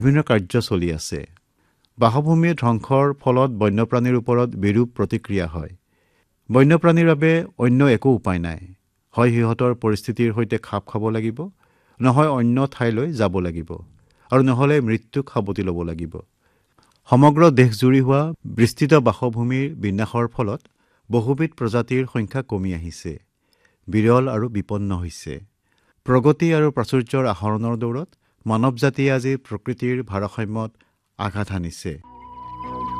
বিভিন্ন কাৰ্য চলি আছে। বাসভূমি ধ্বংসৰ ফলত বন্যপ্ৰাণীৰ ওপৰত বিৰূপ প্ৰতিক্ৰিয়া হয়। বন্যপ্ৰাণীৰ বাবে অন্য একো উপায় নাই। হয় সিহঁতৰ পৰিস্থিতিৰ সৈতে খাপ খাব লাগিব, নহয় অন্য ঠাইলৈ যাব লাগিব, আৰু নহ'লে মৃত্যুক সাৱটি ল'ব লাগিব। সমগ্ৰ দেশজুৰি হোৱা বিস্তৃত বাসভূমিৰ বিনাশৰ ফলত বহুবিধ প্ৰজাতিৰ সংখ্যা কমি আহিছে, বিৰল আৰু বিপন্ন হৈছে। প্ৰগতি আৰু প্ৰাচুৰ্যৰ আহৰণৰ দৌৰত মানৱ জাতিয়ে আজি প্ৰকৃতিৰ ভাৰসাম্যত আঘাত হানিছে।